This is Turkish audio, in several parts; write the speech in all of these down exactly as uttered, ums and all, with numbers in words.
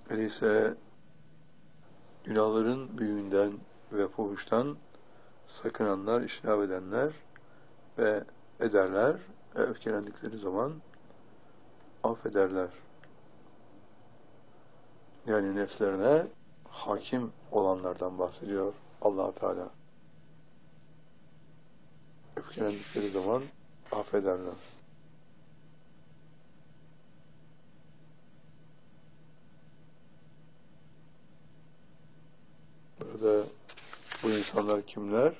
Öyleyse günahların büyüğünden ve fuhuştan sakınanlar, iştinab edenler ve ederler ve öfkelendikleri zaman affederler. Yani nefslerine hakim olanlardan bahsediyor Allah Teala. Öfkelendikleri zaman affederler. Burada bu insanlar kimler?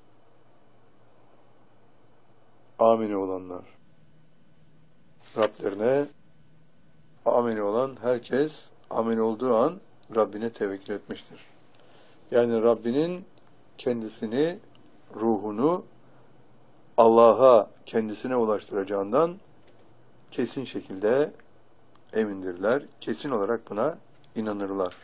Amini olanlar. Rablerine amini olan herkes, amini olduğu an Rabbine tevekkül etmiştir. Yani Rabbinin kendisini, ruhunu Allah'a kendisine ulaştıracağından kesin şekilde emindirler. Kesin olarak buna inanırlar.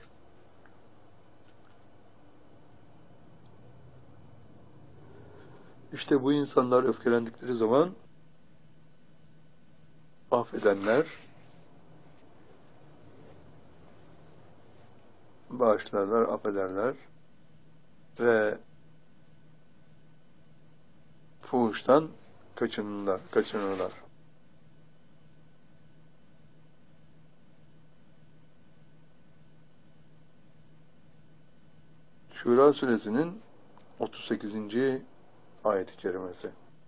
İşte bu insanlar öfkelendikleri zaman affedenler, bağışlarlar, affederler ve fuhuştan kaçınırlar, kaçınırlar. Şura suresinin otuz sekizinci ayet-i kerimesi.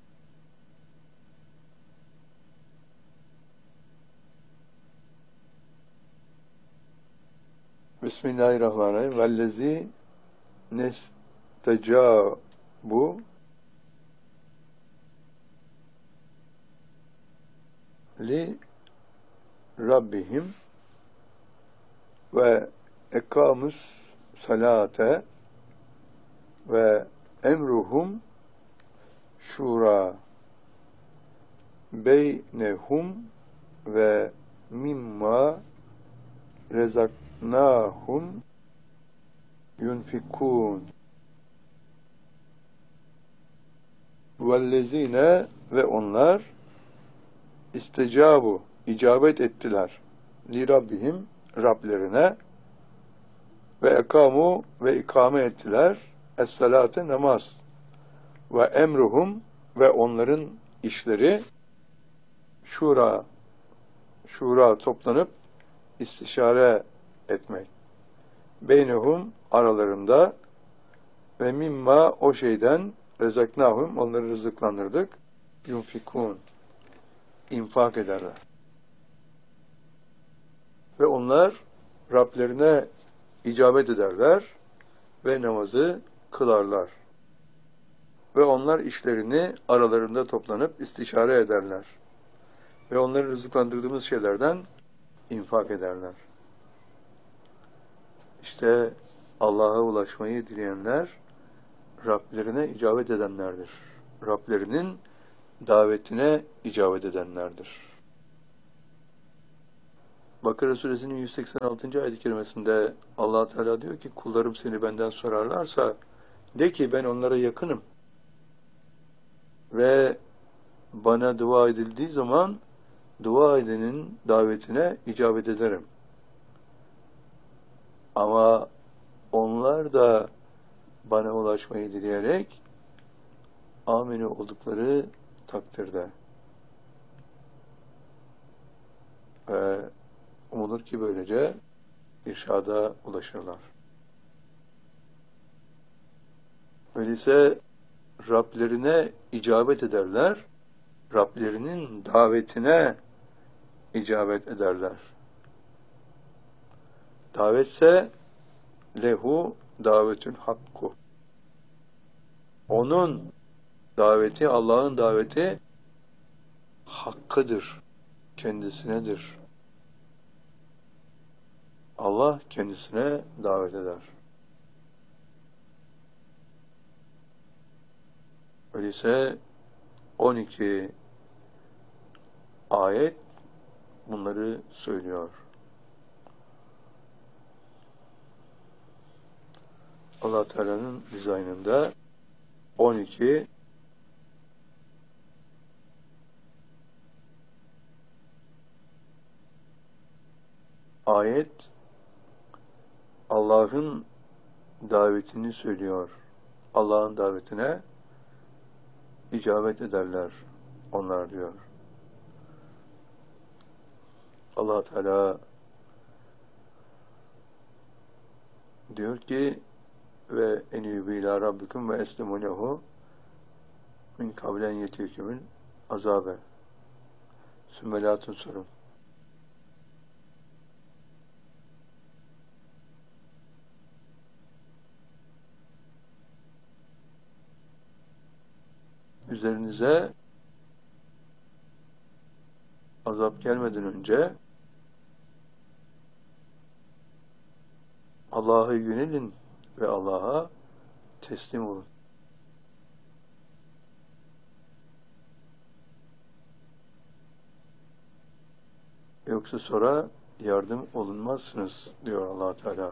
Bismillahirrahmanirrahim. Vellezî nestecâbu li Rabbihim ve ekamus salate ve emruhum şura beynehum ve mimma rezaknahum yunfikun vellezine ve onlar istecabu icabet ettiler li Rabbihim Rablerine ve ekamu ve ikame ettiler es-salate namaz ve emruhum ve onların işleri şura şura toplanıp istişare etmek. Beynehum aralarında ve mimma o şeyden rezaknahum onları rızıklandırdık. Yunfikun infak ederler. Ve onlar Rablerine icabet ederler ve namazı kılarlar. Ve onlar işlerini aralarında toplanıp istişare ederler. Ve onları rızıklandırdığımız şeylerden infak ederler. İşte Allah'a ulaşmayı dileyenler Rablerine icabet edenlerdir. Rablerinin davetine icabet edenlerdir. Bakara suresinin yüz seksen altıncı ayet-i kerimesinde Allah Teala diyor ki kullarım seni benden sorarlarsa de ki ben onlara yakınım ve bana dua edildiği zaman dua edenin davetine icabet ederim. Ama onlar da bana ulaşmayı dileyerek amini oldukları takdirde ve umulur ki böylece irşada ulaşırlar. Öyleyse Rablerine icabet ederler, Rablerinin davetine icabet ederler. Davetse lehu davetül hakku. Onun daveti, Allah'ın daveti hakkıdır, kendisinedir. Allah kendisine davet eder. Öyleyse on iki ayet bunları söylüyor. Allah Teala'nın dizaynında on iki ayet Allah'ın davetini söylüyor. Allah'ın davetine icabet ederler onlar diyor. Allah Teala diyor ki ve enîbû ilâ rabbikum ve eslimû lehu min kablen yetîkümül azâbe sümme lâ tunsurun. Üzerinize azap gelmeden önce Allah'a yönelin ve Allah'a teslim olun. Yoksa sonra yardım olunmazsınız diyor Allah Teala.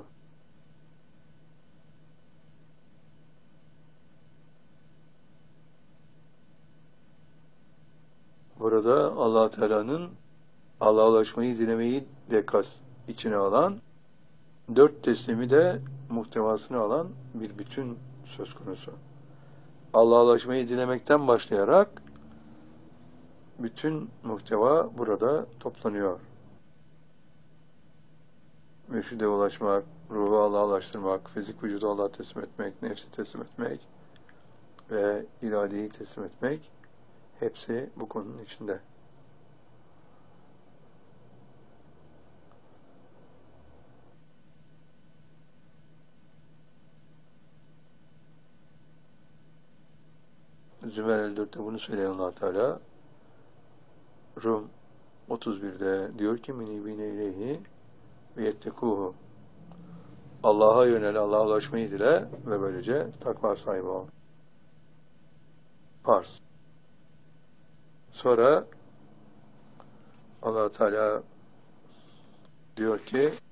Burada Allah Teala'nın Allah'a ulaşmayı dilemeyi de kas içine alan, dört teslimi de muhtevasını alan bir bütün söz konusu. Allah'a ulaşmayı dilemekten başlayarak bütün muhteva burada toplanıyor. Mürşide ulaşmak, ruhu Allah'a ulaştırmak, fizik vücudu Allah'a teslim etmek, nefsi teslim etmek ve iradeyi teslim etmek hepsi bu konunun içinde. Zümer elli dörtte bunu söyleyen Allah Teala Rum otuz birde diyor ki minibine ileyhi ve yettekuhu. Allah'a yönel, Allah'a ulaşmayı dile ve böylece takva sahibi ol. Farz. Sonra Allah Teala diyor ki